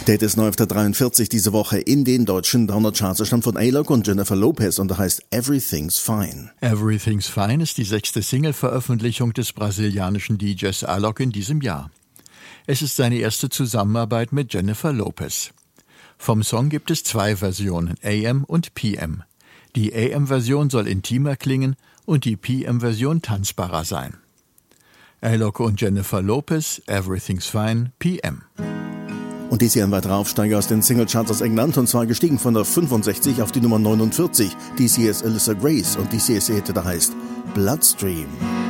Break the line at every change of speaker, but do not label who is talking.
Der ist neu auf der 43 diese Woche in den deutschen Downer-Charts. Er stammt von A-Lok und Jennifer Lopez und er heißt Everything's Fine.
Everything's Fine ist die 6. Single-Veröffentlichung des brasilianischen DJs A-Lok in diesem Jahr. Es ist seine erste Zusammenarbeit mit Jennifer Lopez. Vom Song gibt es 2 Versionen, AM und PM. Die AM-Version soll intimer klingen und die PM-Version tanzbarer sein. A-Lok und Jennifer Lopez, Everything's Fine, PM.
Und dies hier ein weiterer Aufsteiger aus den Singlecharts aus England, und zwar gestiegen von der 65 auf die Nummer 49. Dies hier ist Alyssa Grace und dies hier ist ihr Hit, der heißt Bloodstream.